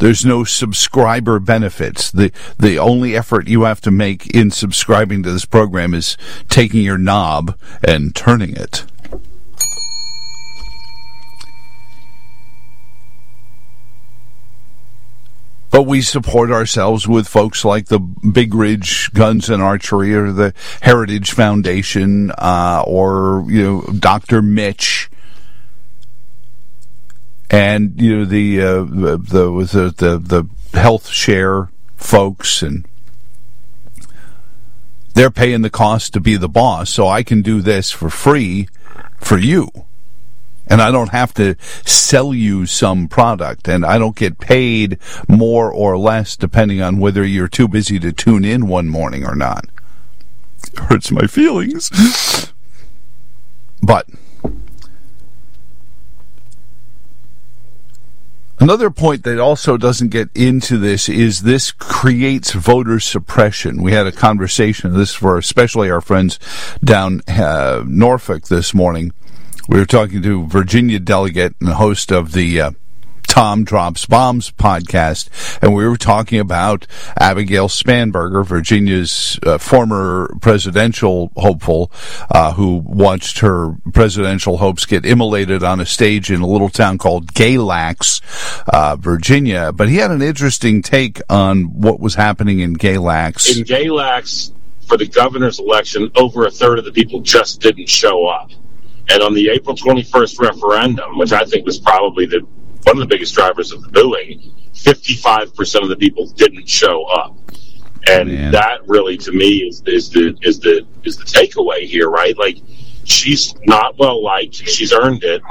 There's no subscriber benefits. The only effort you have to make in subscribing to this program is taking your knob and turning it. But we support ourselves with folks like the Big Ridge Guns and Archery or the Heritage Foundation, or, Dr. Mitch. And, the Health Share folks, and they're paying the cost to be the boss, so I can do this for free for you. And I don't have to sell you some product, and I don't get paid more or less depending on whether you're too busy to tune in one morning or not. It hurts my feelings. But another point that also doesn't get into this is this creates voter suppression. We had a conversation, this for especially our friends down Norfolk this morning. We were talking to Virginia delegate and host of the Tom Drops Bombs podcast, and we were talking about Abigail Spanberger, Virginia's former presidential hopeful, who watched her presidential hopes get immolated on a stage in a little town called Galax, Virginia. But he had an interesting take on what was happening in Galax. In Galax, for the governor's election, over a third of the people just didn't show up. And on the April 21st referendum, which I think was probably one of the biggest drivers of the booing, 55% of the people didn't show up. And that really, to me, is the takeaway here, right? Like, she's not well liked. She's earned it.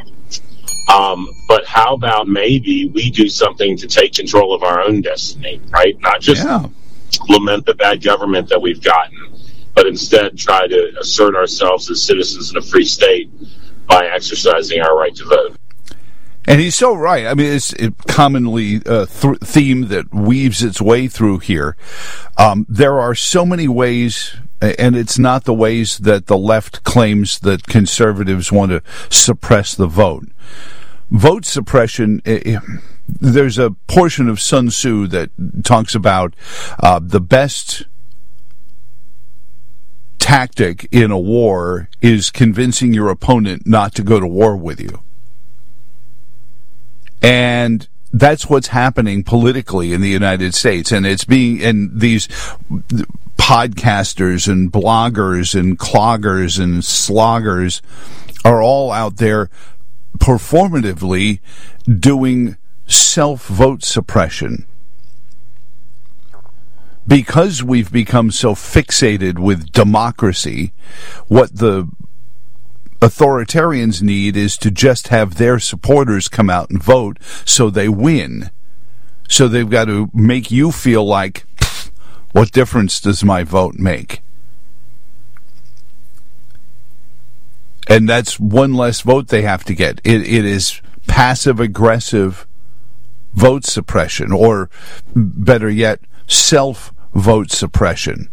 But how about maybe we do something to take control of our own destiny, right? Not just lament the bad government that we've gotten, but instead try to assert ourselves as citizens in a free state by exercising our right to vote. And he's so right. I mean, it's commonly a theme that weaves its way through here. There are so many ways, and it's not the ways that the left claims that conservatives want to suppress the vote. Vote suppression, there's a portion of Sun Tzu that talks about the best tactic in a war is convincing your opponent not to go to war with you. And that's what's happening politically in the United States. And it's and these podcasters and bloggers and cloggers and sloggers are all out there performatively doing self-vote suppression. Because we've become so fixated with democracy, what the authoritarians need is to just have their supporters come out and vote so they win. So they've got to make you feel like, what difference does my vote make? And that's one less vote they have to get. It is passive-aggressive vote suppression, or better yet, self-vote suppression.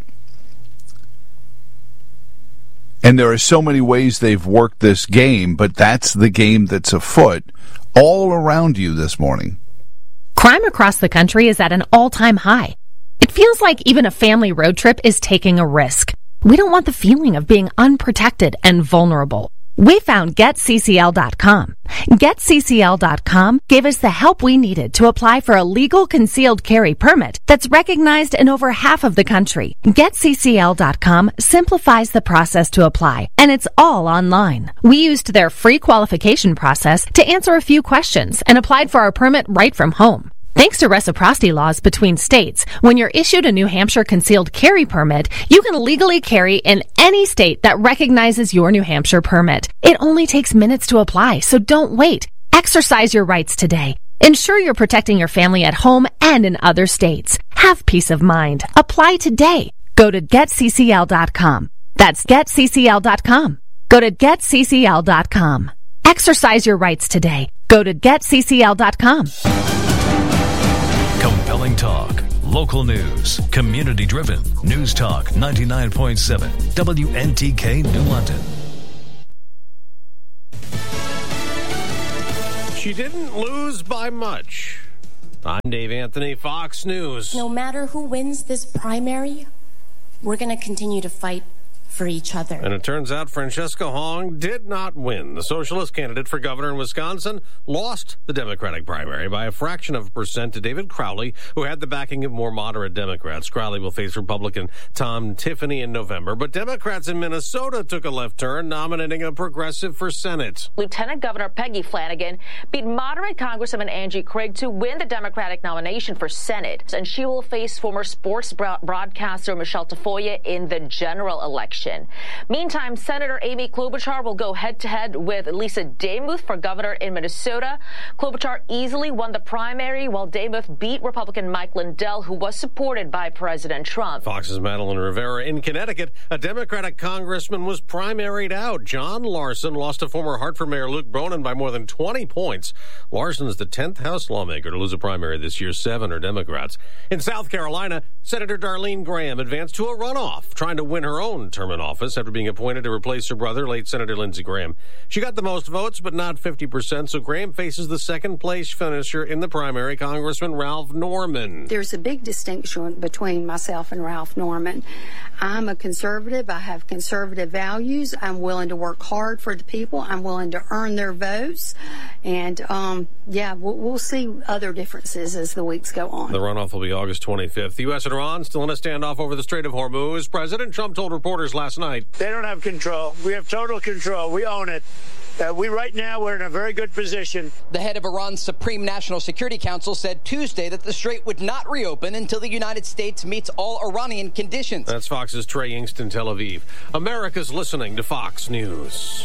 And there are so many ways they've worked this game, but that's the game that's afoot all around you this morning. Crime across the country is at an all-time high. It feels like even a family road trip is taking a risk. We don't want the feeling of being unprotected and vulnerable. We found GetCCL.com. GetCCL.com gave us the help we needed to apply for a legal concealed carry permit that's recognized in over half of the country. GetCCL.com simplifies the process to apply, and it's all online. We used their free qualification process to answer a few questions and applied for our permit right from home. Thanks to reciprocity laws between states, when you're issued a New Hampshire concealed carry permit, you can legally carry in any state that recognizes your New Hampshire permit. It only takes minutes to apply, so don't wait. Exercise your rights today. Ensure you're protecting your family at home and in other states. Have peace of mind. Apply today. Go to GetCCL.com. That's GetCCL.com. Go to GetCCL.com. Exercise your rights today. Go to GetCCL.com. Compelling talk, local news, community-driven. News Talk 99.7, WNTK New London. She didn't lose by much. I'm Dave Anthony, Fox News. No matter who wins this primary, we're going to continue to fight for each other. And it turns out Francesca Hong did not win. The socialist candidate for governor in Wisconsin lost the Democratic primary by a fraction of a percent to David Crowley, who had the backing of more moderate Democrats. Crowley will face Republican Tom Tiffany in November. But Democrats in Minnesota took a left turn, nominating a progressive for Senate. Lieutenant Governor Peggy Flanagan beat moderate Congresswoman Angie Craig to win the Democratic nomination for Senate. And she will face former sports broadcaster Michelle Tafoya in the general election. Meantime, Senator Amy Klobuchar will go head-to-head with Lisa Demuth for governor in Minnesota. Klobuchar easily won the primary, while Demuth beat Republican Mike Lindell, who was supported by President Trump. Fox's Madeline Rivera in Connecticut. A Democratic congressman was primaried out. John Larson lost to former Hartford Mayor Luke Bronin by more than 20 points. Larson is the 10th House lawmaker to lose a primary this year. 7 are Democrats. In South Carolina, Senator Darlene Graham advanced to a runoff, trying to win her own term in office after being appointed to replace her brother, late Senator Lindsey Graham. She got the most votes, but not 50%, so Graham faces the second-place finisher in the primary, Congressman Ralph Norman. There's a big distinction between myself and Ralph Norman. I'm a conservative. I have conservative values. I'm willing to work hard for the people. I'm willing to earn their votes. And, we'll see other differences as the weeks go on. The runoff will be August 25th. The U.S. and Iran still in a standoff over the Strait of Hormuz. President Trump told reporters last night, they don't have control. We have total control. We own it. We're in a very good position. The head of Iran's Supreme National Security Council said Tuesday that the strait would not reopen until the United States meets all Iranian conditions. That's Fox's Trey Yingst in Tel Aviv. America's listening to Fox News.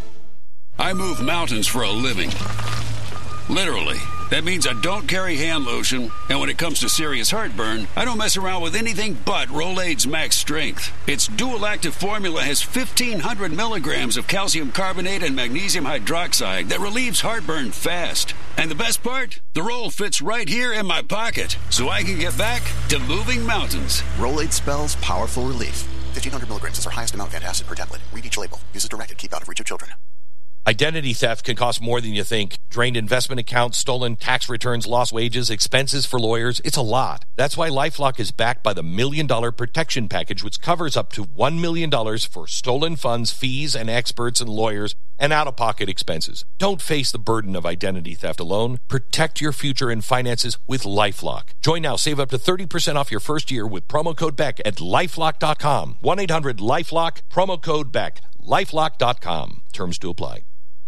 I move mountains for a living. Literally. That means I don't carry hand lotion, and when it comes to serious heartburn, I don't mess around with anything but Rolaids Max Strength. Its dual-active formula has 1,500 milligrams of calcium carbonate and magnesium hydroxide that relieves heartburn fast. And the best part? The roll fits right here in my pocket, so I can get back to moving mountains. Rolaids spells powerful relief. 1,500 milligrams is our highest amount of antacid per tablet. Read each label. Use as directed. Keep out of reach of children. Identity theft can cost more than you think. Drained investment accounts, stolen tax returns, lost wages, expenses for lawyers. It's a lot. That's why LifeLock is backed by the $1 Million Protection Package, which covers up to $1 million for stolen funds, fees, and experts and lawyers, and out-of-pocket expenses. Don't face the burden of identity theft alone. Protect your future and finances with LifeLock. Join now. Save up to 30% off your first year with promo code BECK at LifeLock.com. 1-800-LifeLock, promo code BECK. LifeLock.com. Terms to apply.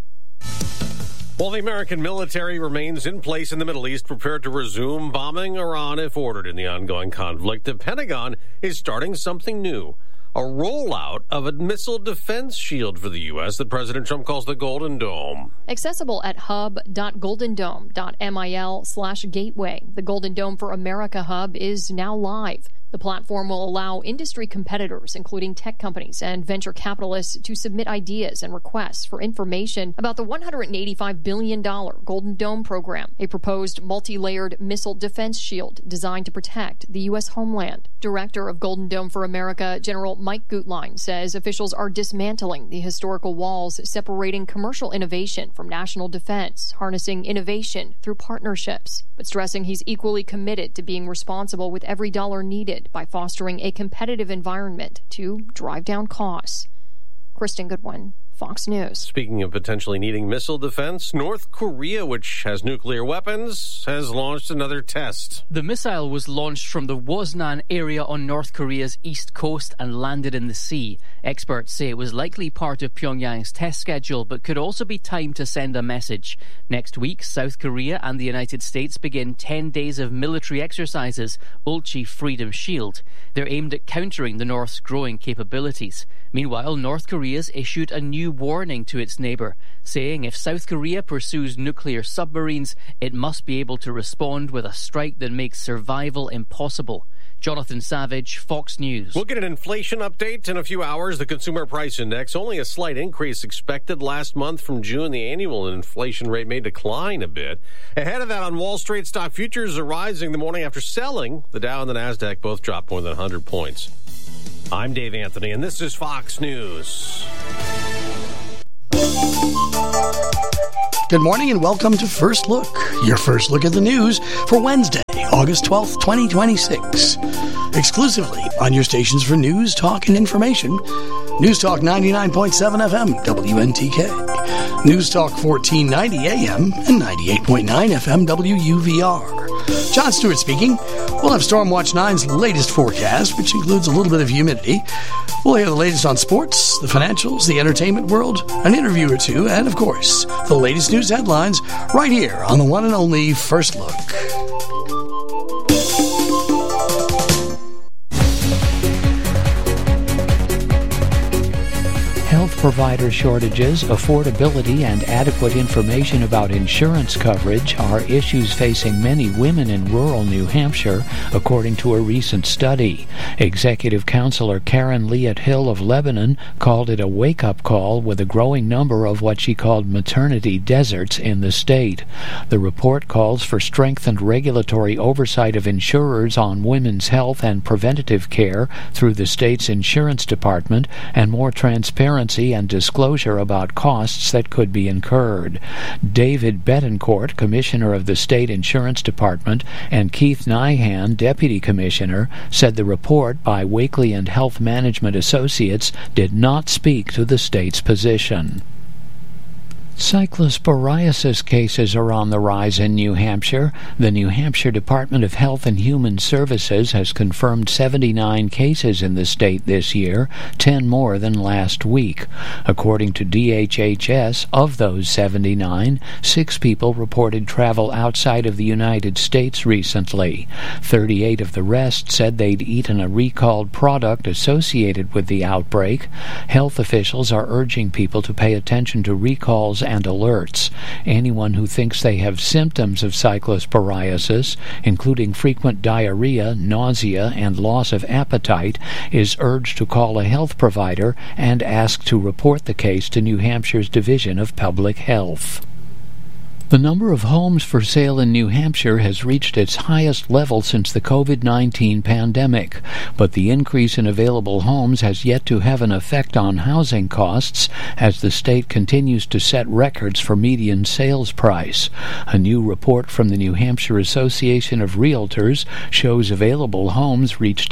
While the American military remains in place in the Middle East, prepared to resume bombing Iran if ordered in the ongoing conflict, the Pentagon is starting something new. A rollout of a missile defense shield for the U.S. that President Trump calls the Golden Dome. Accessible at hub.goldendome.mil/gateway. The Golden Dome for America hub is now live. The platform will allow industry competitors, including tech companies and venture capitalists, to submit ideas and requests for information about the $185 billion Golden Dome program, a proposed multi-layered missile defense shield designed to protect the U.S. homeland. Director of Golden Dome for America, General Mike Gutlein, says officials are dismantling the historical walls separating commercial innovation from national defense, harnessing innovation through partnerships, but stressing he's equally committed to being responsible with every dollar needed by fostering a competitive environment to drive down costs. Kristen Goodwin, Fox News. Speaking of potentially needing missile defense, North Korea, which has nuclear weapons, has launched another test. The missile was launched from the Woznan area on North Korea's east coast and landed in the sea. Experts say it was likely part of Pyongyang's test schedule, but could also be timed to send a message. Next week, South Korea and the United States begin 10 days of military exercises, Ulchi Freedom Shield. They're aimed at countering the North's growing capabilities. Meanwhile, North Korea's issued a new warning to its neighbour, saying if South Korea pursues nuclear submarines, it must be able to respond with a strike that makes survival impossible. Jonathan Savage, Fox News. We'll get an inflation update in a few hours. The Consumer Price Index, only a slight increase expected last month from June. The annual inflation rate may decline a bit. Ahead of that, on Wall Street, stock futures are rising the morning after selling. The Dow and the Nasdaq both dropped more than 100 points. I'm Dave Anthony, and this is Fox News. Good morning and welcome to First Look, your first look at the news for Wednesday, August 12th, 2026. Exclusively on your stations for news, talk, and information. News Talk 99.7 FM, WNTK. News Talk 1490 AM and 98.9 FM, WUVR. John Stewart speaking. We'll have Stormwatch 9's latest forecast, which includes a little bit of humidity. We'll hear the latest on sports, the financials, the entertainment world, an interview or two, and, of course, the latest news headlines right here on the one and only First Look. Health provider shortages, affordability, and adequate information about insurance coverage are issues facing many women in rural New Hampshire, according to a recent study. Executive Counselor Karen Liat Hill of Lebanon called it a wake-up call with a growing number of what she called maternity deserts in the state. The report calls for strengthened regulatory oversight of insurers on women's health and preventative care through the state's insurance department and more transparency and disclosure about costs that could be incurred. David Betancourt, Commissioner of the State Insurance Department, and Keith Nyhan, Deputy Commissioner, said the report by Wakely and Health Management Associates did not speak to the state's position. Cyclosporiasis cases are on the rise in New Hampshire. The New Hampshire Department of Health and Human Services has confirmed 79 cases in the state this year, 10 more than last week. According to DHHS, of those 79, 6 people reported travel outside of the United States recently. 38 of the rest said they'd eaten a recalled product associated with the outbreak. Health officials are urging people to pay attention to recalls and alerts. Anyone who thinks they have symptoms of cyclosporiasis, including frequent diarrhea, nausea, and loss of appetite, is urged to call a health provider and ask to report the case to New Hampshire's Division of Public Health. The number of homes for sale in New Hampshire has reached its highest level since the COVID-19 pandemic, but the increase in available homes has yet to have an effect on housing costs as the state continues to set records for median sales price. A new report from the New Hampshire Association of Realtors shows available homes reached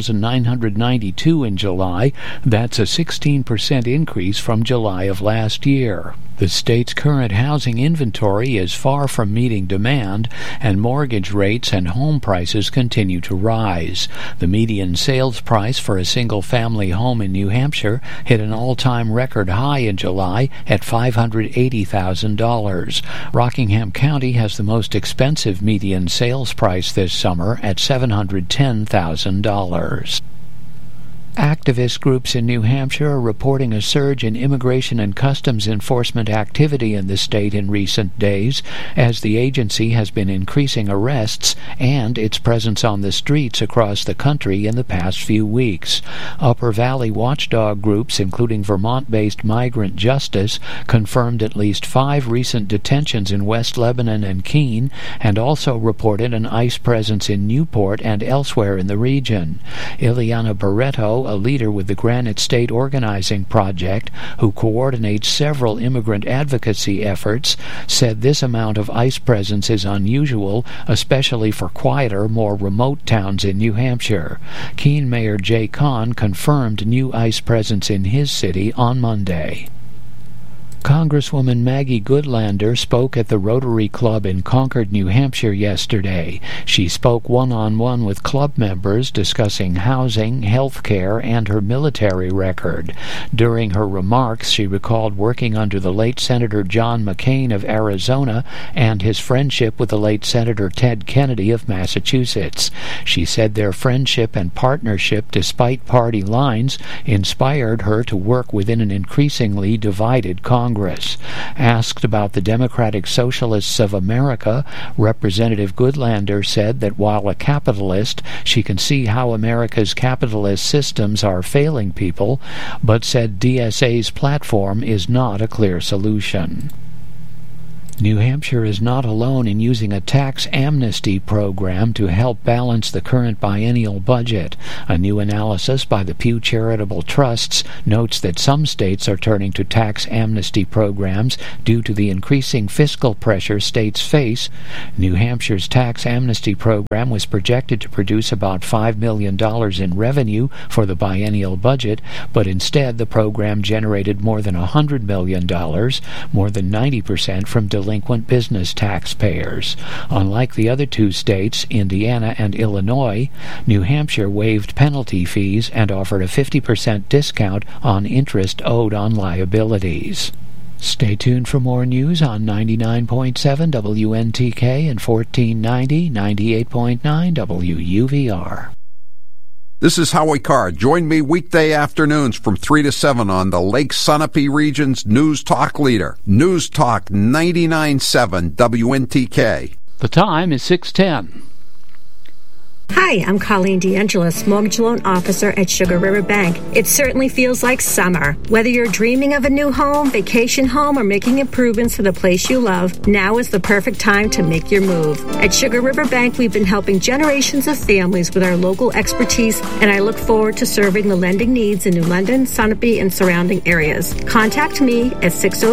2,992 in July. That's a 16% increase from July of last year. The state's current housing inventory is far from meeting demand, and mortgage rates and home prices continue to rise. The median sales price for a single-family home in New Hampshire hit an all-time record high in July at $580,000. Rockingham County has the most expensive median sales price this summer at $710,000. Activist groups in New Hampshire are reporting a surge in immigration and customs enforcement activity in the state in recent days, as the agency has been increasing arrests and its presence on the streets across the country in the past few weeks. Upper Valley watchdog groups, including Vermont-based Migrant Justice, confirmed at least 5 recent detentions in West Lebanon and Keene, and also reported an ICE presence in Newport and elsewhere in the region. Ileana Barreto, a leader with the Granite State Organizing Project, who coordinates several immigrant advocacy efforts, said this amount of ICE presence is unusual, especially for quieter, more remote towns in New Hampshire. Keene Mayor Jay Kahn confirmed new ICE presence in his city on Monday. Congresswoman Maggie Goodlander spoke at the Rotary Club in Concord, New Hampshire yesterday. She spoke one-on-one with club members discussing housing, health care, and her military record. During her remarks, she recalled working under the late Senator John McCain of Arizona and his friendship with the late Senator Ted Kennedy of Massachusetts. She said their friendship and partnership, despite party lines, inspired her to work within an increasingly divided Congress. Asked about the Democratic Socialists of America, Representative Goodlander said that while a capitalist, she can see how America's capitalist systems are failing people, but said DSA's platform is not a clear solution. New Hampshire is not alone in using a tax amnesty program to help balance the current biennial budget. A new analysis by the Pew Charitable Trusts notes that some states are turning to tax amnesty programs due to the increasing fiscal pressure states face. New Hampshire's tax amnesty program was projected to produce about $5 million in revenue for the biennial budget, but instead the program generated more than $100 million, more than 90% from delinquent business taxpayers. Unlike the other two states, Indiana and Illinois, New Hampshire waived penalty fees and offered a 50% discount on interest owed on liabilities. Stay tuned for more news on 99.7 WNTK and 1490, 98.9 WUVR. This is Howie Carr. Join me weekday afternoons from 3 to 7 on the Lake Sunapee region's News Talk leader. News Talk 99.7 WNTK. The time is 6:10. Hi, I'm Colleen DeAngelis, Mortgage Loan Officer at Sugar River Bank. It certainly feels like summer. Whether you're dreaming of a new home, vacation home, or making improvements to the place you love, now is the perfect time to make your move. At Sugar River Bank, we've been helping generations of families with our local expertise, and I look forward to serving the lending needs in New London, Sunapee, and surrounding areas. Contact me at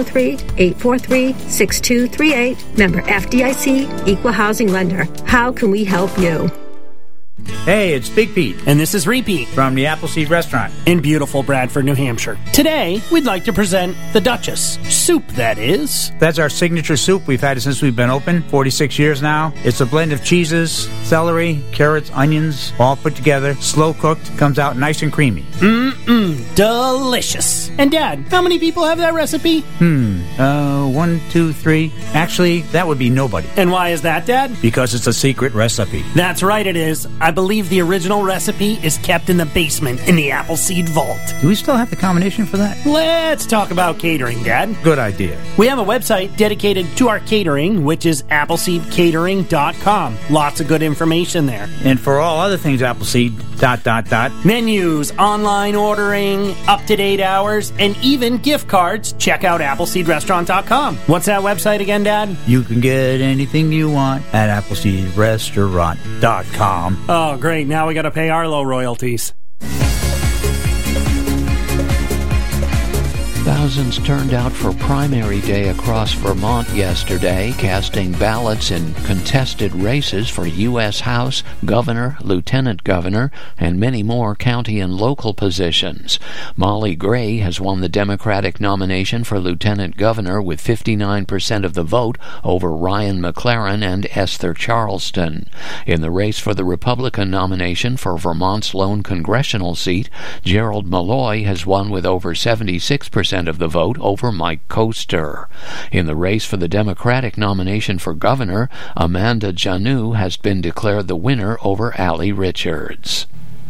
603-843-6238, member FDIC, Equal Housing Lender. How can we help you? Hey, it's Big Pete. And this is Repeat from the Appleseed Restaurant in beautiful Bradford, New Hampshire. Today, we'd like to present the Duchess. Soup, that is. That's our signature soup. We've had it since we've been open, 46 years now. It's a blend of cheeses, celery, carrots, onions, all put together, slow cooked, comes out nice and creamy. Delicious. And Dad, how many people have that recipe? 1, 2, 3. Actually, that would be nobody. And why is that, Dad? Because it's a secret recipe. That's right, it is. I believe the original recipe is kept in the basement in the Appleseed Vault. Do we still have the combination for that? Let's talk about catering, Dad. Good idea. We have a website dedicated to our catering, which is AppleseedCatering.com. Lots of good information there. And for all other things Appleseed, ... menus, online ordering, up-to-date hours, and even gift cards, check out AppleseedRestaurant.com. What's that website again, Dad? You can get anything you want at AppleseedRestaurant.com. Oh, great. Now we got to pay Arlo royalties. Thousands turned out for primary day across Vermont yesterday, casting ballots in contested races for U.S. House, Governor, Lieutenant Governor, and many more county and local positions. Molly Gray has won the Democratic nomination for Lieutenant Governor with 59% of the vote over Ryan McLaren and Esther Charleston. In the race for the Republican nomination for Vermont's lone congressional seat, Gerald Malloy has won with over 76% of the vote over Mike Koester. In the race for the Democratic nomination for governor, Amanda Janu has been declared the winner over Allie Richards.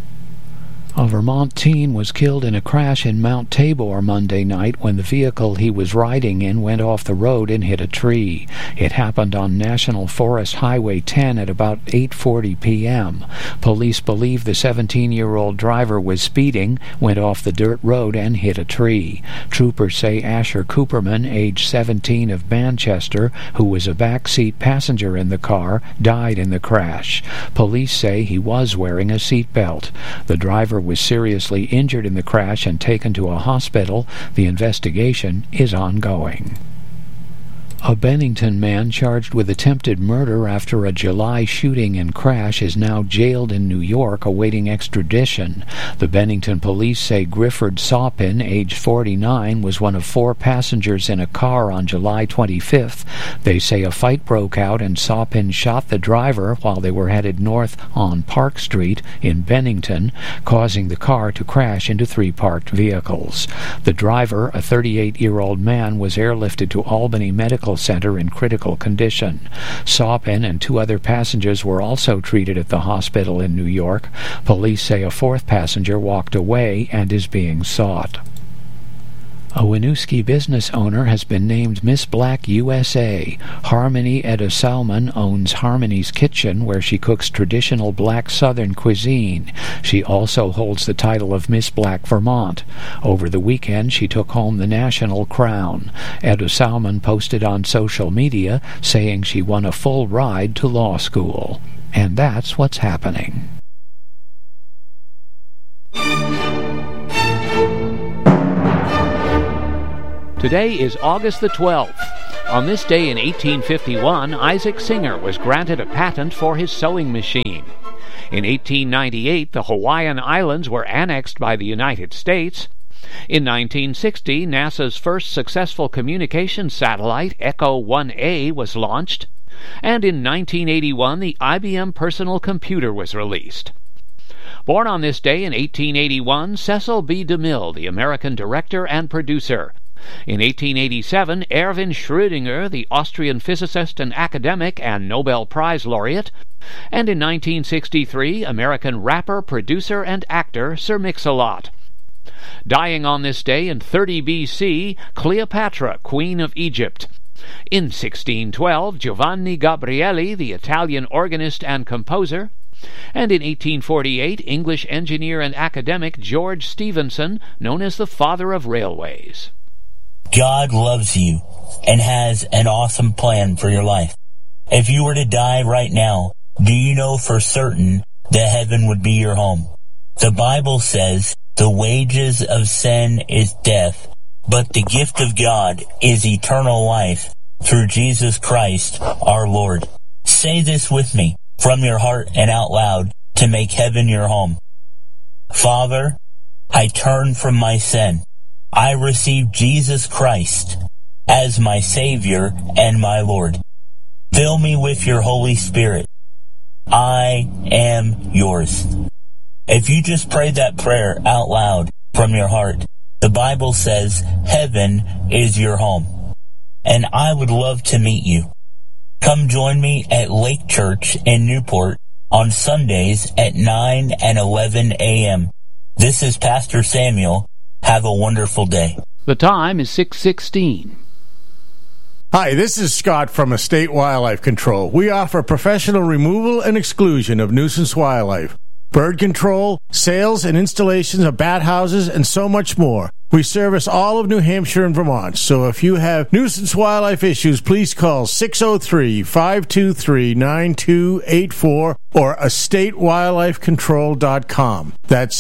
A Vermont teen was killed in a crash in Mount Tabor Monday night when the vehicle he was riding in went off the road and hit a tree. It happened on National Forest Highway 10 at about 8:40 p.m. Police believe the 17-year-old driver was speeding, went off the dirt road, and hit a tree. Troopers say Asher Cooperman, age 17, of Manchester, who was a backseat passenger in the car, died in the crash. Police say he was wearing a seatbelt. The driver was seriously injured in the crash and taken to a hospital. The investigation is ongoing. A Bennington man charged with attempted murder after a July shooting and crash is now jailed in New York awaiting extradition. The Bennington police say Grifford Saupin, age 49, was one of 4 passengers in a car on July 25th. They say a fight broke out and Saupin shot the driver while they were headed north on Park Street in Bennington, causing the car to crash into 3 parked vehicles. The driver, a 38-year-old man, was airlifted to Albany Medical Center in critical condition. Saupin and 2 other passengers were also treated at the hospital in New York. Police say a 4th passenger walked away and is being sought. A Winooski business owner has been named Miss Black USA. Harmony Etta Salmon owns Harmony's Kitchen, where she cooks traditional black Southern cuisine. She also holds the title of Miss Black Vermont. Over the weekend, she took home the national crown. Etta Salmon posted on social media saying she won a full ride to law school. And that's what's happening. Today is August the 12th. On this day in 1851, Isaac Singer was granted a patent for his sewing machine. In 1898, the Hawaiian Islands were annexed by the United States. In 1960, NASA's first successful communications satellite, Echo 1A, was launched. And in 1981, the IBM personal computer was released. Born on this day in 1881, Cecil B. DeMille, the American director and producer. In 1887, Erwin Schrödinger, the Austrian physicist and academic and Nobel Prize laureate. And in 1963, American rapper, producer, and actor Sir Mix-a-Lot. Dying on this day in 30 B.C., Cleopatra, Queen of Egypt. In 1612, Giovanni Gabrieli, the Italian organist and composer. And in 1848, English engineer and academic George Stephenson, known as the father of railways. God loves you and has an awesome plan for your life. If you were to die right now, do you know for certain that heaven would be your home? The Bible says the wages of sin is death, but the gift of God is eternal life through Jesus Christ our Lord. Say this with me from your heart and out loud to make heaven your home. Father, I turn from my sin. I receive Jesus Christ as my Savior and my Lord. Fill me with your Holy Spirit. I am yours. If you just prayed that prayer out loud from your heart, the Bible says heaven is your home. And I would love to meet you. Come join me at Lake Church in Newport on Sundays at 9 and 11 a.m. This is Pastor Samuel. Have a wonderful day. The time is 6:16. Hi, this is Scott from Estate Wildlife Control. We offer professional removal and exclusion of nuisance wildlife, bird control, sales and installations of bat houses, and so much more. We service all of New Hampshire and Vermont, so if you have nuisance wildlife issues, please call 603-523-9284 or estatewildlifecontrol.com. That's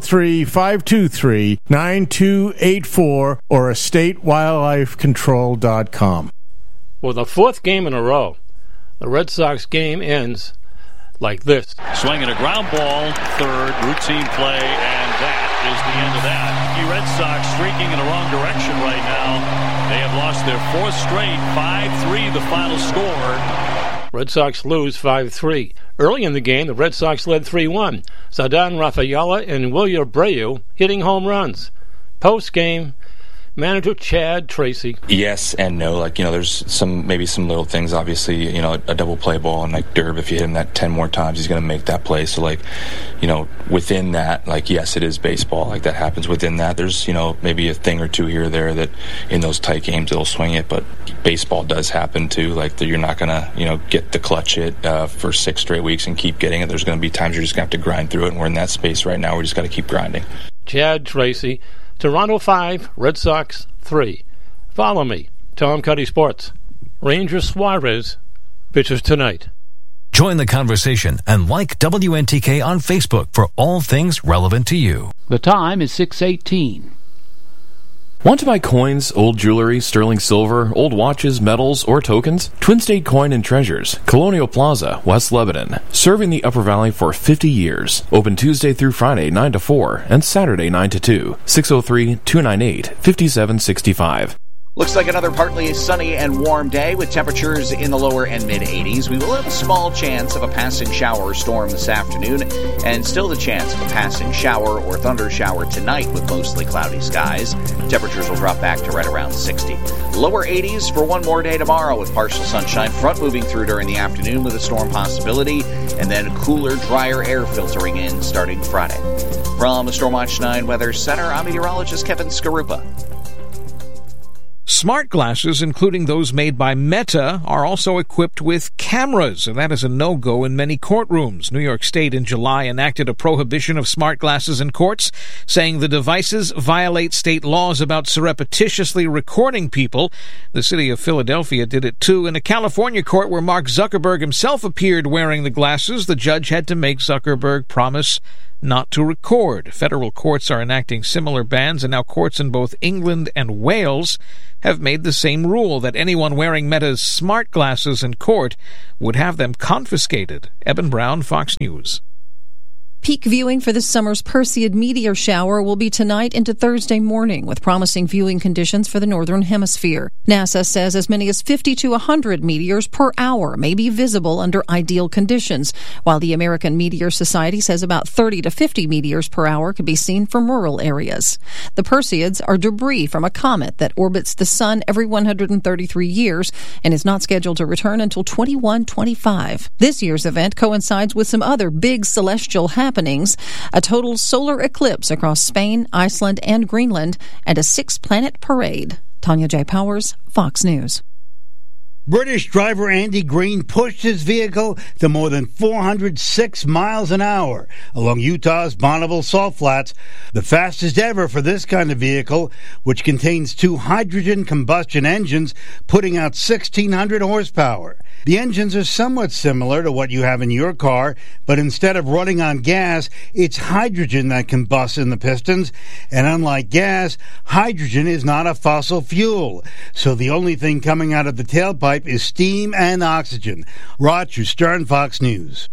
603-523-9284 or estatewildlifecontrol.com. For the fourth game in a row, the Red Sox game ends like this. Swinging a ground ball, third, routine play, and that is the end of that. The Red Sox streaking in the wrong direction right now. They have lost their fourth straight, 5-3 the final score. Red Sox lose 5-3. Early in the game, the Red Sox led 3-1. Ceddanne Rafaela and Wilyer Abreu hitting home runs. Post-game, manager Chad Tracy. Yes and no. There's maybe some little things. Obviously, a double play ball, and Derb, if you hit him that 10 more times, he's going to make that play. So, within that, yes, it is baseball. That happens within that. There's, maybe a thing or two here or there that in those tight games it'll swing it, but baseball does happen too. You're not going to, get the clutch hit for 6 straight weeks and keep getting it. There's going to be times you're just going to have to grind through it, and we're in that space right now. We just got to keep grinding. Chad Tracy. Toronto 5, Red Sox 3. Follow me, Tom Cuddy Sports. Ranger Suarez pitches tonight. Join the conversation and like WNTK on Facebook for all things relevant to you. The time is 6:18. Want to buy coins, old jewelry, sterling silver, old watches, medals, or tokens? Twin State Coin and Treasures, Colonial Plaza, West Lebanon. Serving the Upper Valley for 50 years. Open Tuesday through Friday 9 to 4 and Saturday 9 to 2. 603-298-5765. Looks like another partly sunny and warm day with temperatures in the lower and mid-80s. We will have a small chance of a passing shower or storm this afternoon, and still the chance of a passing shower or thunder shower tonight with mostly cloudy skies. Temperatures will drop back to right around 60. Lower 80s for one more day tomorrow with partial sunshine. Front moving through during the afternoon with a storm possibility, and then cooler, drier air filtering in starting Friday. From the Stormwatch 9 Weather Center, I'm meteorologist Kevin Skarupa. Smart glasses, including those made by Meta, are also equipped with cameras, and that is a no-go in many courtrooms. New York State in July enacted a prohibition of smart glasses in courts, saying the devices violate state laws about surreptitiously recording people. The city of Philadelphia did it too. In a California court where Mark Zuckerberg himself appeared wearing the glasses, the judge had to make Zuckerberg promise not to record. Federal courts are enacting similar bans, and now courts in both England and Wales have made the same rule, that anyone wearing Meta's smart glasses in court would have them confiscated. Eben Brown, Fox News. Peak viewing for this summer's Perseid meteor shower will be tonight into Thursday morning, with promising viewing conditions for the northern hemisphere. NASA says as many as 50 to 100 meteors per hour may be visible under ideal conditions, while the American Meteor Society says about 30 to 50 meteors per hour could be seen from rural areas. The Perseids are debris from a comet that orbits the sun every 133 years and is not scheduled to return until 2125. This year's event coincides with some other big celestial happenings, a total solar eclipse across Spain, Iceland, and Greenland, and a 6-planet parade. Tanya J. Powers, Fox News. British driver Andy Green pushed his vehicle to more than 406 miles an hour along Utah's Bonneville Salt Flats, the fastest ever for this kind of vehicle, which contains 2 hydrogen combustion engines putting out 1,600 horsepower. The engines are somewhat similar to what you have in your car, but instead of running on gas, it's hydrogen that combusts in the pistons, and unlike gas, hydrogen is not a fossil fuel, so the only thing coming out of the tailpipe is steam and oxygen. Roger Stern, Fox News.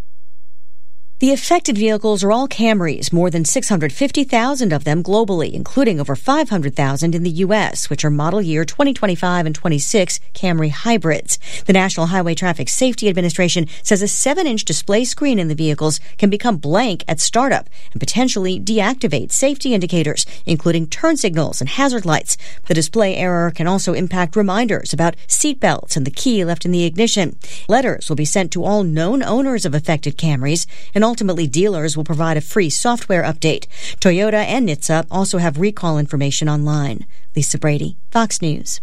The affected vehicles are all Camrys, more than 650,000 of them globally, including over 500,000 in the U.S., which are model year 2025 and 26 Camry hybrids. The National Highway Traffic Safety Administration says a 7-inch display screen in the vehicles can become blank at startup and potentially deactivate safety indicators, including turn signals and hazard lights. The display error can also impact reminders about seat belts and the key left in the ignition. Letters will be sent to all known owners of affected Camrys, and ultimately dealers will provide a free software update. Toyota and NHTSA also have recall information online. Lisa Brady, Fox News.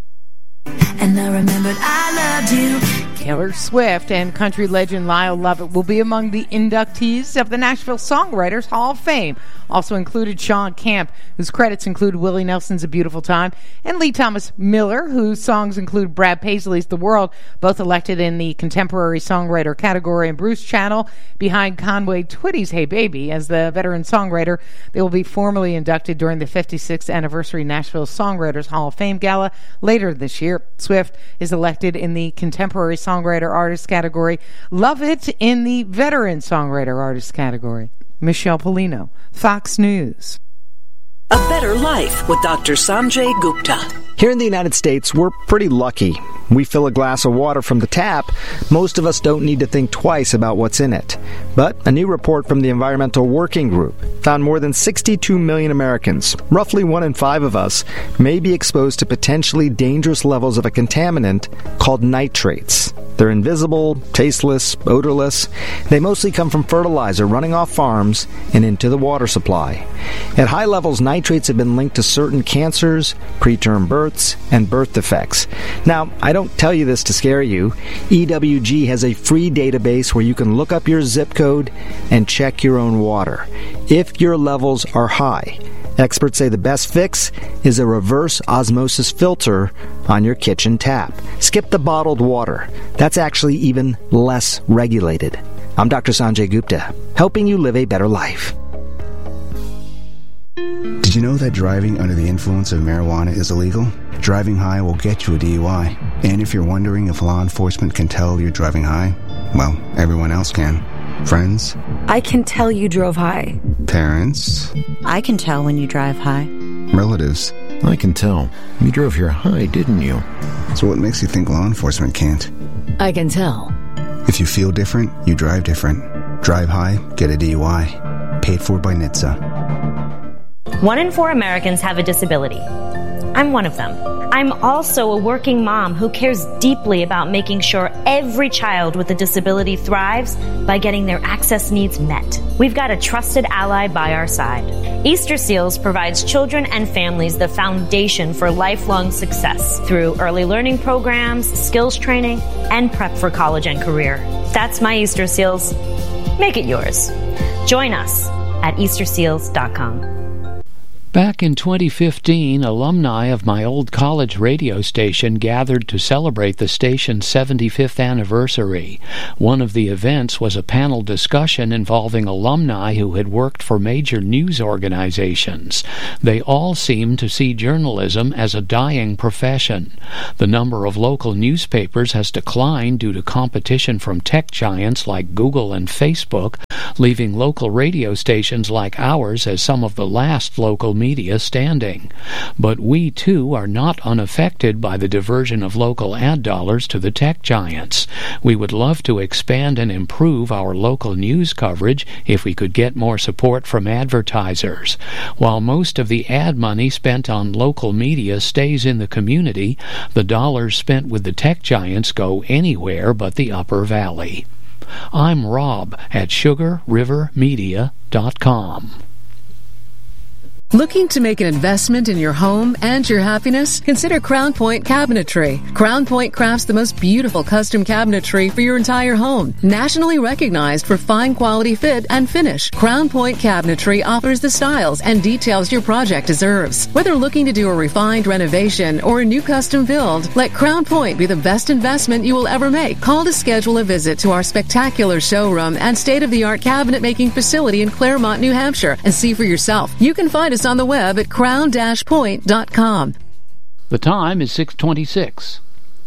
And I remembered I loved you. Taylor Swift and country legend Lyle Lovett will be among the inductees of the Nashville Songwriters Hall of Fame. Also included Sean Camp, whose credits include Willie Nelson's A Beautiful Time, and Lee Thomas Miller, whose songs include Brad Paisley's The World, both elected in the Contemporary Songwriter category, and Bruce Channel behind Conway Twitty's Hey Baby. As the veteran songwriter, they will be formally inducted during the 56th anniversary Nashville Songwriters Hall of Fame Gala later this year. Swift is elected in the Contemporary Songwriter Artist category, Lovett in the Veteran Songwriter Artist category. Michelle Polino, Fox News. A better life with Dr. Sanjay Gupta. Here in the United States, we're pretty lucky. We fill a glass of water from the tap. Most of us don't need to think twice about what's in it. But a new report from the Environmental Working Group found more than 62 million Americans, roughly 1 in 5 of us, may be exposed to potentially dangerous levels of a contaminant called nitrates. They're invisible, tasteless, odorless. They mostly come from fertilizer running off farms and into the water supply. At high levels, nitrates have been linked to certain cancers, preterm births, and birth defects. Now, I don't tell you this to scare you. EWG has a free database where you can look up your zip code and check your own water. If your levels are high, experts say the best fix is a reverse osmosis filter on your kitchen tap. Skip the bottled water. That's actually even less regulated. I'm Dr. Sanjay Gupta, helping you live a better life. Did you know that driving under the influence of marijuana is illegal? Driving high will get you a DUI. And if you're wondering if law enforcement can tell you're driving high, well, everyone else can. Friends? I can tell you drove high. Parents? I can tell when you drive high. Relatives? I can tell. You drove here high, didn't you? So what makes you think law enforcement can't? I can tell. If you feel different, you drive different. Drive high, get a DUI. Paid for by NHTSA. 1 in 4 Americans have a disability. I'm one of them. I'm also a working mom who cares deeply about making sure every child with a disability thrives by getting their access needs met. We've got a trusted ally by our side. Easter Seals provides children and families the foundation for lifelong success through early learning programs, skills training, and prep for college and career. That's my Easter Seals. Make it yours. Join us at easterseals.com. Back in 2015, alumni of my old college radio station gathered to celebrate the station's 75th anniversary. One of the events was a panel discussion involving alumni who had worked for major news organizations. They all seemed to see journalism as a dying profession. The number of local newspapers has declined due to competition from tech giants like Google and Facebook, leaving local radio stations like ours as some of the last local media standing. But we, too, are not unaffected by the diversion of local ad dollars to the tech giants. We would love to expand and improve our local news coverage if we could get more support from advertisers. While most of the ad money spent on local media stays in the community, the dollars spent with the tech giants go anywhere but the Upper Valley. I'm Rob at SugarRiverMedia.com. Looking to make an investment in your home and your happiness? Consider Crown Point Cabinetry. Crown Point crafts the most beautiful custom cabinetry for your entire home. Nationally recognized for fine quality fit and finish, Crown Point Cabinetry offers the styles and details your project deserves. Whether looking to do a refined renovation or a new custom build, let Crown Point be the best investment you will ever make. Call to schedule a visit to our spectacular showroom and state-of-the-art cabinet making facility in Claremont, New Hampshire, and see for yourself. You can find us on the web at crown-point.com. The time is 6:26.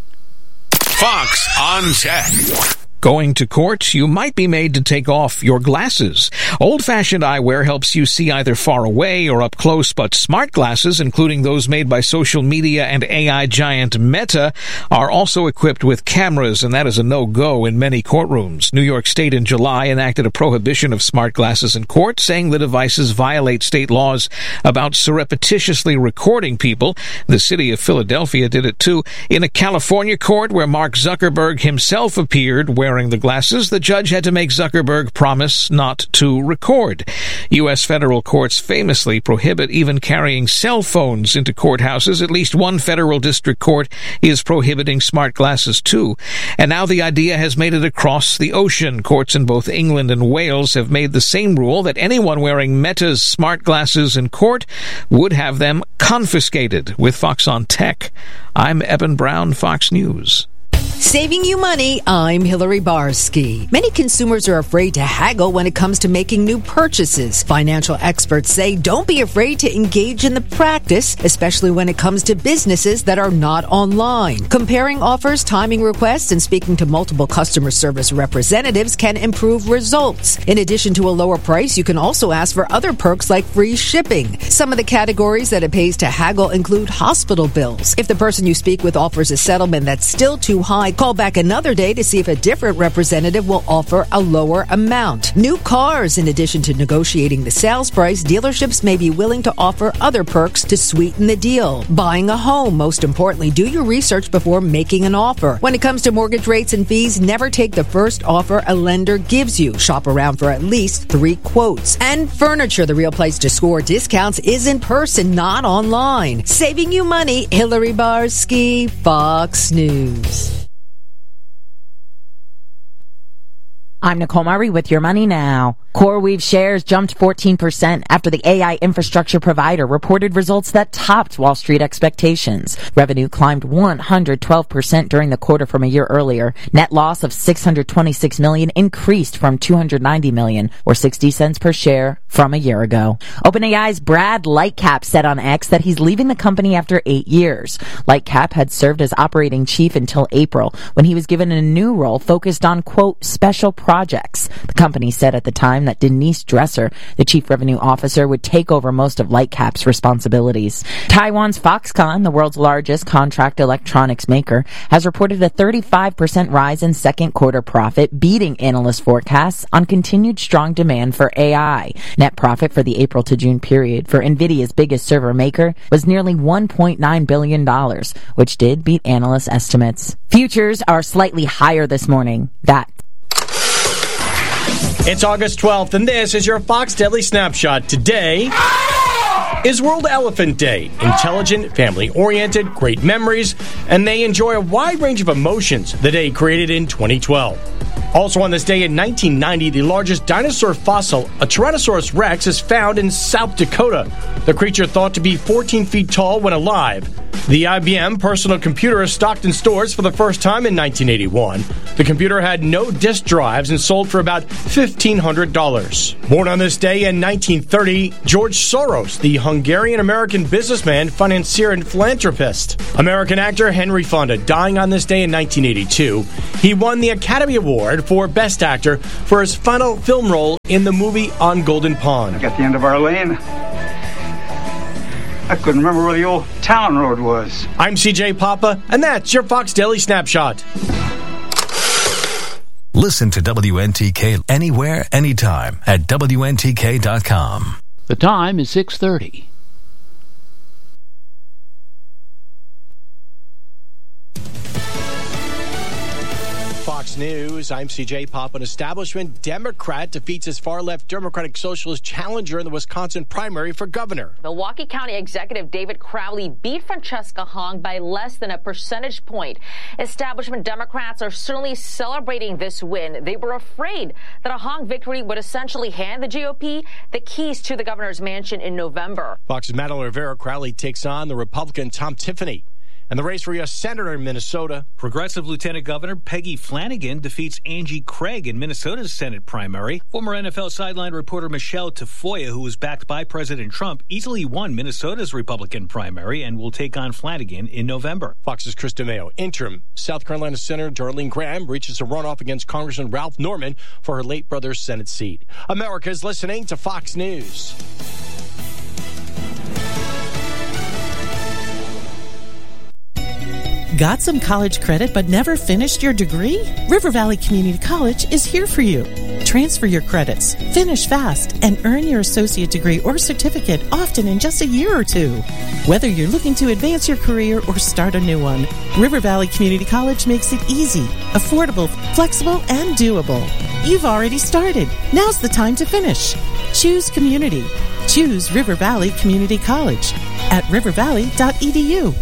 Fox on Tech. Going to court, you might be made to take off your glasses. Old-fashioned eyewear helps you see either far away or up close, but smart glasses, including those made by social media and AI giant Meta, are also equipped with cameras, and that is a no-go in many courtrooms. New York State in July enacted a prohibition of smart glasses in court, saying the devices violate state laws about surreptitiously recording people. The city of Philadelphia did it too. In a California court where Mark Zuckerberg himself appeared wearing the glasses, the judge had to make Zuckerberg promise not to record. U.S. federal courts famously prohibit even carrying cell phones into courthouses. At least one federal district court is prohibiting smart glasses too. And now the idea has made it across the ocean. Courts in both England and Wales have made the same rule that anyone wearing Meta's smart glasses in court would have them confiscated. With Fox on Tech, I'm Eben Brown, Fox News. Saving you money, I'm Hillary Barsky. Many consumers are afraid to haggle when it comes to making new purchases. Financial experts say don't be afraid to engage in the practice, especially when it comes to businesses that are not online. Comparing offers, timing requests, and speaking to multiple customer service representatives can improve results. In addition to a lower price, you can also ask for other perks like free shipping. Some of the categories that it pays to haggle include hospital bills. If the person you speak with offers a settlement that's still too high, call back another day to see if a different representative will offer a lower amount. New cars. In addition to negotiating the sales price, dealerships may be willing to offer other perks to sweeten the deal. Buying a home. Most importantly, do your research before making an offer. When it comes to mortgage rates and fees, never take the first offer a lender gives you. Shop around for at least 3 quotes. And furniture. The real place to score discounts is in person, not online. Saving you money. Hillary Barsky, Fox News. I'm Nicole Murray with Your Money Now. CoreWeave shares jumped 14% after the AI infrastructure provider reported results that topped Wall Street expectations. Revenue climbed 112% during the quarter from a year earlier. Net loss of $626 million increased from $290 million, or 60 cents per share, from a year ago. OpenAI's Brad Lightcap said on X that he's leaving the company after 8 years. Lightcap had served as operating chief until April, when he was given a new role focused on, quote, special projects. The company said at the time that Denise Dresser, the chief revenue officer, would take over most of Lightcap's responsibilities. Taiwan's Foxconn, the world's largest contract electronics maker, has reported a 35% rise in second quarter profit, beating analyst forecasts on continued strong demand for AI. Net profit for the April to June period for NVIDIA's biggest server maker was nearly $1.9 billion, which did beat analyst estimates. Futures are slightly higher this morning. It's August 12th, and this is your Fox Daily Snapshot. Today is World Elephant Day. Intelligent, family-oriented, great memories, and they enjoy a wide range of emotions. The day created in 2012. Also on this day in 1990, the largest dinosaur fossil, a Tyrannosaurus rex, is found in South Dakota. The creature thought to be 14 feet tall when alive. The IBM personal computer is stocked in stores for the first time in 1981. The computer had no disk drives and sold for about $1,500. Born on this day in 1930, George Soros, the Hungarian-American businessman, financier, and philanthropist. American actor Henry Fonda, dying on this day in 1982. He won the Academy Award for Best Actor for his final film role in the movie On Golden Pond. At the end of our lane, I couldn't remember where the old town road was. I'm CJ Papa, and that's your Fox Daily Snapshot. Listen to WNTK anywhere, anytime at WNTK.com. The time is 6:30. Fox News, I'm CJ Pop. An establishment Democrat defeats his far-left Democratic Socialist challenger in the Wisconsin primary for governor. Milwaukee County Executive David Crowley beat Francesca Hong by less than a percentage point. Establishment Democrats are certainly celebrating this win. They were afraid that a Hong victory would essentially hand the GOP the keys to the governor's mansion in November. Fox's Madeline Rivera. Crowley takes on the Republican Tom Tiffany. And the race for U.S. Senator in Minnesota. Progressive Lieutenant Governor Peggy Flanagan defeats Angie Craig in Minnesota's Senate primary. Former NFL sideline reporter Michelle Tafoya, who was backed by President Trump, easily won Minnesota's Republican primary and will take on Flanagan in November. Fox's Chris DeMeo. Interim South Carolina Senator Darlene Graham reaches a runoff against Congressman Ralph Norman for her late brother's Senate seat. America is listening to Fox News. Got some college credit but never finished your degree? River Valley Community College is here for you. Transfer your credits, finish fast, and earn your associate degree or certificate often in just a year or two. Whether you're looking to advance your career or start a new one, River Valley Community College makes it easy, affordable, flexible, and doable. You've already started. Now's the time to finish. Choose community. Choose River Valley Community College at rivervalley.edu.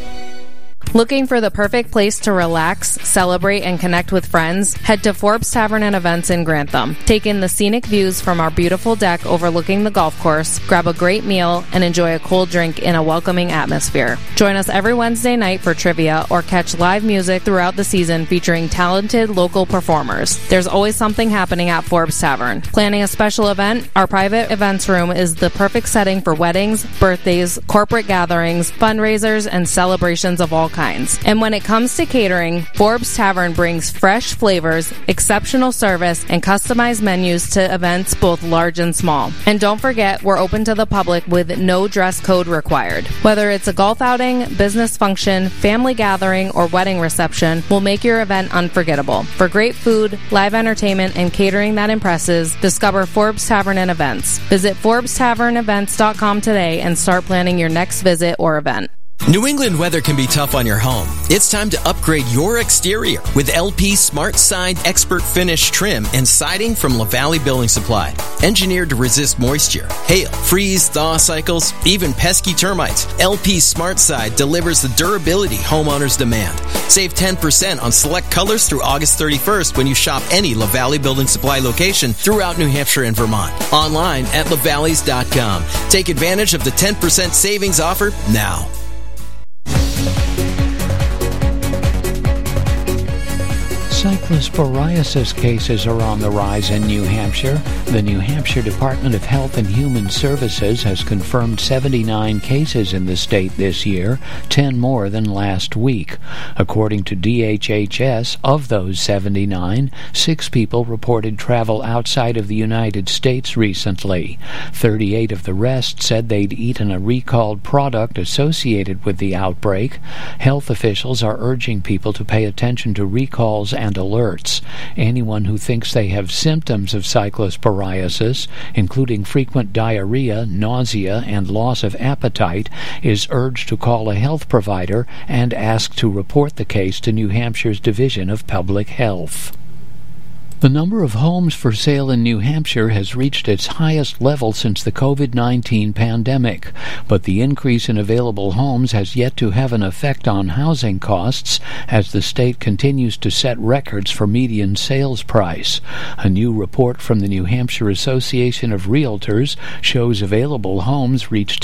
Looking for the perfect place to relax, celebrate, and connect with friends? Head to Forbes Tavern and Events in Grantham. Take in the scenic views from our beautiful deck overlooking the golf course, grab a great meal, and enjoy a cold drink in a welcoming atmosphere. Join us every Wednesday night for trivia or catch live music throughout the season featuring talented local performers. There's always something happening at Forbes Tavern. Planning a special event? Our private events room is the perfect setting for weddings, birthdays, corporate gatherings, fundraisers, and celebrations of all kinds. And when it comes to catering, Forbes Tavern brings fresh flavors, exceptional service, and customized menus to events both large and small. And don't forget, we're open to the public with no dress code required. Whether it's a golf outing, business function, family gathering, or wedding reception, we'll make your event unforgettable. For great food, live entertainment, and catering that impresses, discover Forbes Tavern and Events. Visit ForbesTavernEvents.com today and start planning your next visit or event. New England weather can be tough on your home. It's time to upgrade your exterior with LP Smart Side Expert Finish trim and siding from LaValley Building Supply. Engineered to resist moisture, hail, freeze, thaw cycles, even pesky termites, LP Smart Side delivers the durability homeowners demand. Save 10% on select colors through August 31st when you shop any LaValley Building Supply location throughout New Hampshire and Vermont. Online at lavalleys.com. Take advantage of the 10% savings offer now. Cyclosporiasis cases are on the rise in New Hampshire. The New Hampshire Department of Health and Human Services has confirmed 79 cases in the state this year, 10 more than last week. According to DHHS, of those 79, 6 people reported travel outside of the United States recently. 38 of the rest said they'd eaten a recalled product associated with the outbreak. Health officials are urging people to pay attention to recalls and alerts. Anyone who thinks they have symptoms of cyclosporiasis, including frequent diarrhea, nausea, and loss of appetite, is urged to call a health provider and ask to report the case to New Hampshire's Division of Public Health. The number of homes for sale in New Hampshire has reached its highest level since the COVID-19 pandemic, but the increase in available homes has yet to have an effect on housing costs as the state continues to set records for median sales price. A new report from the New Hampshire Association of Realtors shows available homes reached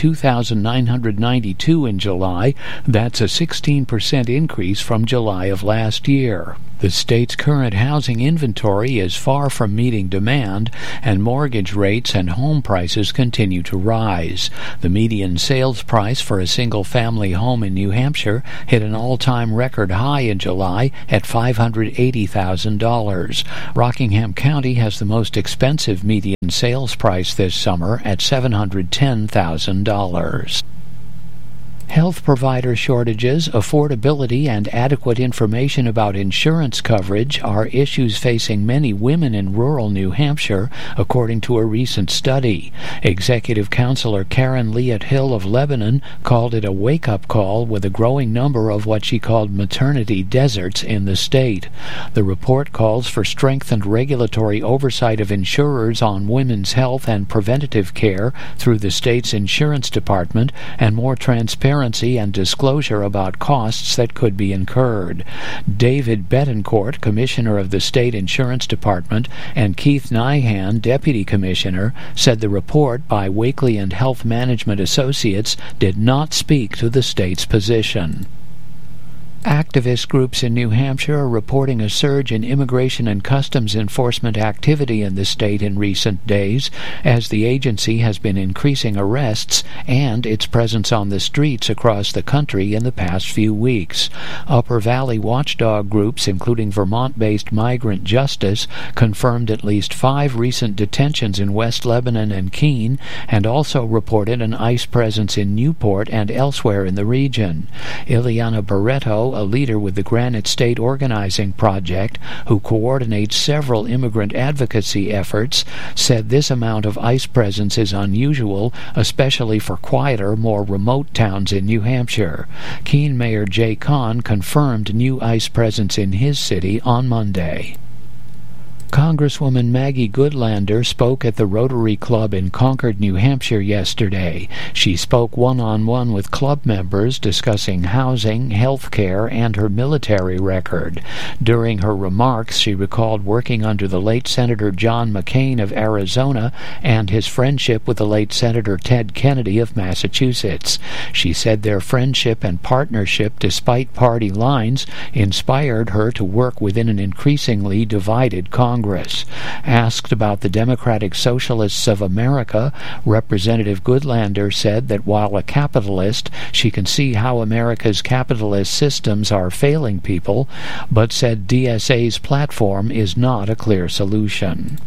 2,992 in July. That's a 16% increase from July of last year. The state's current housing inventory is far from meeting demand, and mortgage rates and home prices continue to rise. The median sales price for a single-family home in New Hampshire hit an all-time record high in July at $580,000. Rockingham County has the most expensive median sales price this summer at $710,000. Health provider shortages, affordability, and adequate information about insurance coverage are issues facing many women in rural New Hampshire, according to a recent study. Executive Counselor Karen Liat Hill of Lebanon called it a wake-up call with a growing number of what she called maternity deserts in the state. The report calls for strengthened regulatory oversight of insurers on women's health and preventative care through the state's insurance department and more transparency and disclosure about costs that could be incurred. David Betancourt, Commissioner of the State Insurance Department, and Keith Nyhan, Deputy Commissioner, said the report by Wakely and Health Management Associates did not speak to the state's position. Activist groups in New Hampshire are reporting a surge in immigration and customs enforcement activity in the state in recent days, as the agency has been increasing arrests and its presence on the streets across the country in the past few weeks. Upper Valley watchdog groups, including Vermont-based Migrant Justice, confirmed at least 5 recent detentions in West Lebanon and Keene, and also reported an ICE presence in Newport and elsewhere in the region. Ileana Barreto, a leader with the Granite State Organizing Project, who coordinates several immigrant advocacy efforts, said this amount of ICE presence is unusual, especially for quieter, more remote towns in New Hampshire. Keene Mayor Jay Kahn confirmed new ICE presence in his city on Monday. Congresswoman Maggie Goodlander spoke at the Rotary Club in Concord, New Hampshire yesterday. She spoke one-on-one with club members discussing housing, health care, and her military record. During her remarks, she recalled working under the late Senator John McCain of Arizona and his friendship with the late Senator Ted Kennedy of Massachusetts. She said their friendship and partnership, despite party lines, inspired her to work within an increasingly divided Congress. Asked about the Democratic Socialists of America, Representative Goodlander said that while a capitalist, she can see how America's capitalist systems are failing people, but said DSA's platform is not a clear solution.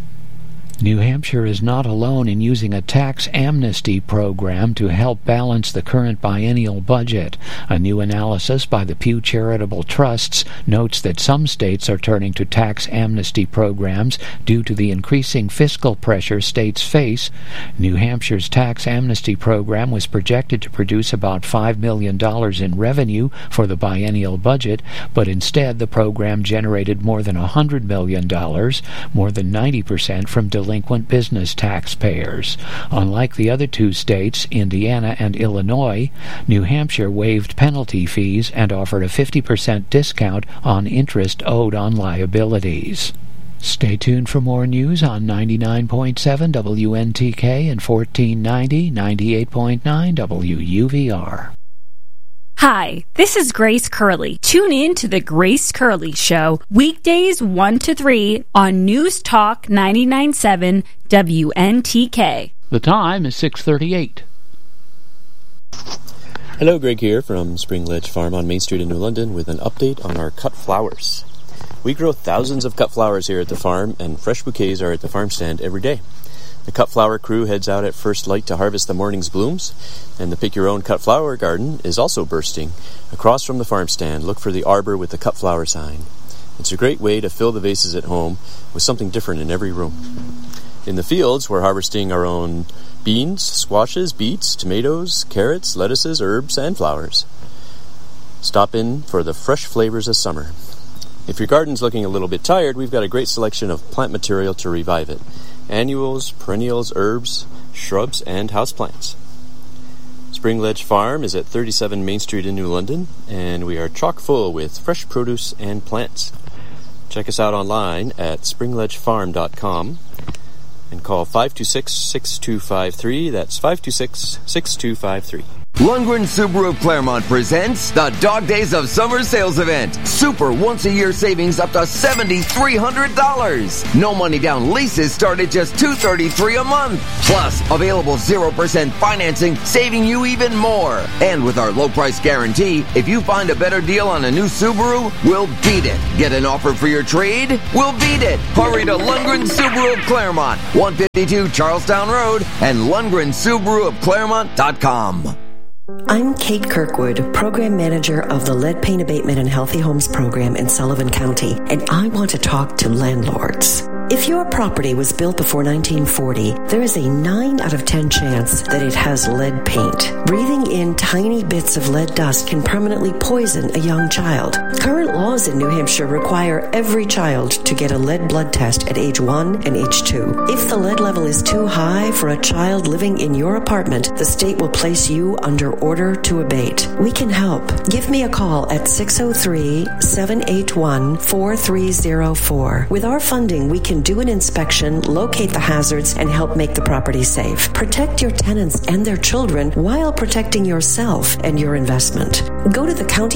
New Hampshire is not alone in using a tax amnesty program to help balance the current biennial budget. A new analysis by the Pew Charitable Trusts notes that some states are turning to tax amnesty programs due to the increasing fiscal pressure states face. New Hampshire's tax amnesty program was projected to produce about $5 million in revenue for the biennial budget, but instead the program generated more than $100 million, more than 90% from delinquent business taxpayers. Unlike the other 2 states, Indiana and Illinois, New Hampshire waived penalty fees and offered a 50% discount on interest owed on liabilities. Stay tuned for more news on 99.7 WNTK and 1490, 98.9 WUVR. Hi, this is Grace Curley. Tune in to The Grace Curley Show, weekdays 1 to 3 on News Talk 99.7 WNTK. The time is 6:38. Hello, Greg here from Spring Ledge Farm on Main Street in New London with an update on our cut flowers. We grow thousands of cut flowers here at the farm, and fresh bouquets are at the farm stand every day. The cut flower crew heads out at first light to harvest the morning's blooms, and the Pick Your Own Cut Flower Garden is also bursting. Across from the farm stand, look for the arbor with the cut flower sign. It's a great way to fill the vases at home with something different in every room. In the fields, we're harvesting our own beans, squashes, beets, tomatoes, carrots, lettuces, herbs, and flowers. Stop in for the fresh flavors of summer. If your garden's looking a little bit tired, we've got a great selection of plant material to revive it. Annuals, perennials, herbs, shrubs, and houseplants. Spring Ledge Farm is at 37 Main Street in New London, and we are chock full with fresh produce and plants. Check us out online at springledgefarm.com and call 526-6253. That's 526-6253. Lundgren Subaru of Claremont presents the Dog Days of Summer Sales Event. Super once-a-year savings up to $7,300. No money down leases start at just $233 a month. Plus, available 0% financing, saving you even more. And with our low price guarantee, if you find a better deal on a new Subaru, we'll beat it. Get an offer for your trade? We'll beat it. Hurry to Lundgren Subaru of Claremont, 152 Charlestown Road, and LundgrenSubaruofClaremont.com. I'm Kate Kirkwood, Program Manager of the Lead Paint Abatement and Healthy Homes Program in Sullivan County, and I want to talk to landlords. If your property was built before 1940, there is a 9 out of 10 chance that it has lead paint. Breathing in tiny bits of lead dust can permanently poison a young child. Current laws in New Hampshire require every child to get a lead blood test at age 1 and age 2. If the lead level is too high for a child living in your apartment, the state will place you under order to abate. We can help. Give me a call at 603-781-4304. With our funding, we can do an inspection, locate the hazards, and help make the property safe. Protect your tenants and their children while protecting yourself and your investment. Go to the county